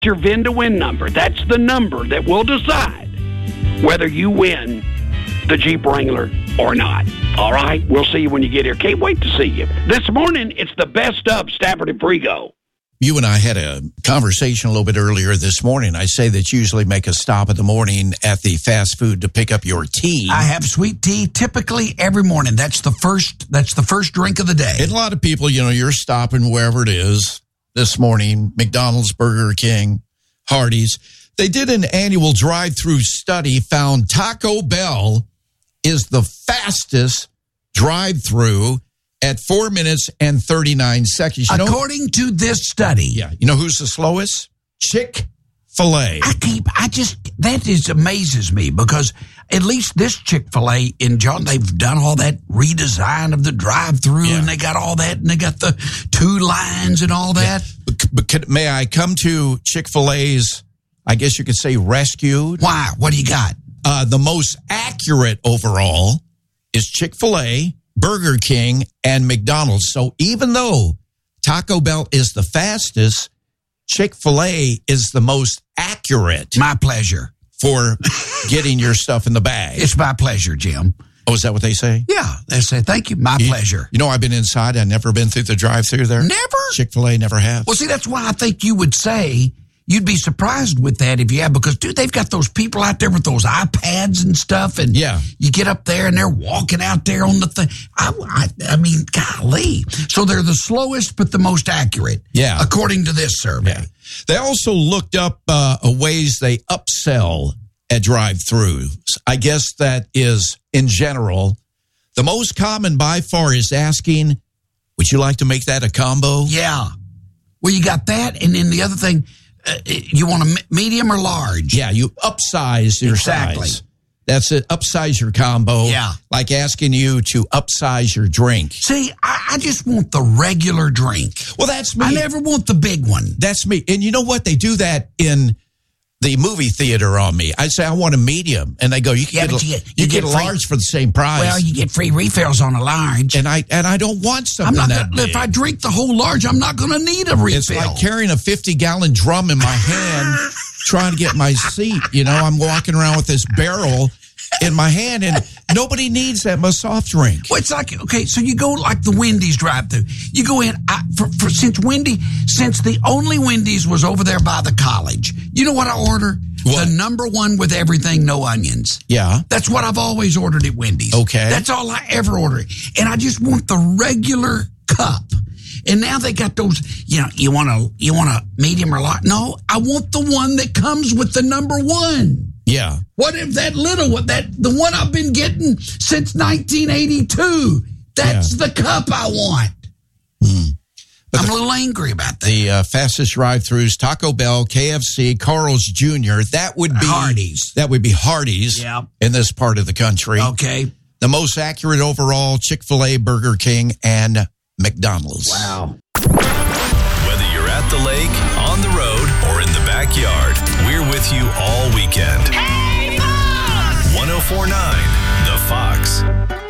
your VIN-to-win number. That's the number that will decide whether you win the Jeep Wrangler or not. All right? We'll see you when you get here. Can't wait to see you. This morning, it's the best of Stafford and Frigo. You and I had a conversation a little bit earlier this morning. I say that you usually make a stop in the morning at the fast food to pick up your tea. I have sweet tea typically every morning. That's the first drink of the day. And a lot of people, you're stopping wherever it is this morning, McDonald's, Burger King, Hardee's. They did an annual drive-through study, found Taco Bell is the fastest drive-through at 4 minutes and 39 seconds. According to this study. Yeah. You know who's the slowest? Chick-fil-A. That amazes me because at least this Chick-fil-A in John, they've done all that redesign of the drive-through and they got all that and they got the 2 lines and all that. Yeah. But may I come to Chick-fil-A's, I guess you could say, rescue? Why? What do you got? The most accurate overall is Chick-fil-A, Burger King, and McDonald's. So even though Taco Bell is the fastest, Chick-fil-A is the most accurate. My pleasure. For getting your stuff in the bag. It's my pleasure, Jim. Oh, is that what they say? Yeah, they say, thank you, my pleasure. I've been inside. I've never been through the drive-thru there. Never? Chick-fil-A never have. Well, see, that's why I think you would say you'd be surprised with that if you have, because, dude, they've got those people out there with those iPads and stuff, and you get up there and they're walking out there on the thing. I mean, golly. So they're the slowest but the most accurate, according to this survey. Yeah. They also looked up ways they upsell at drive-thrus. I guess that is, in general, the most common by far is asking, would you like to make that a combo? Yeah. Well, you got that, and then the other thing, you want a medium or large? Yeah, you upsize your size. That's it. Upsize your combo. Yeah. Like asking you to upsize your drink. See, I just want the regular drink. Well, that's me. I never want the big one. That's me. And you know what? They do that in the movie theater on me. I say, I want a medium. And they go, you get a large for the same price. Well, you get free refills on a large. And I don't want something that big. If I drink the whole large, I'm not going to need a refill. It's like carrying a 50-gallon drum in my hand, trying to get my seat. I'm walking around with this barrel in my hand, and nobody needs that much soft drink. Well, it's like, okay, so you go like the Wendy's drive-thru. You go in, since the only Wendy's was over there by the college, you know what I order? What? The number one with everything, no onions. Yeah. That's what I've always ordered at Wendy's. Okay. That's all I ever order. And I just want the regular cup. And now they got those, you want a medium or large? No, I want the one that comes with the number one. Yeah. What if that little one, the one I've been getting since 1982, that's the cup I want. I'm a little angry about that. The fastest drive-thrus, Taco Bell, KFC, Carl's Jr., that would be Hardee's. That would be Hardee's in this part of the country. Okay. The most accurate overall, Chick-fil-A, Burger King, and McDonald's. Wow. Whether you're at the lake, on the road, or in the backyard, we're with you all weekend. Hey, Fox! 104.9 The Fox.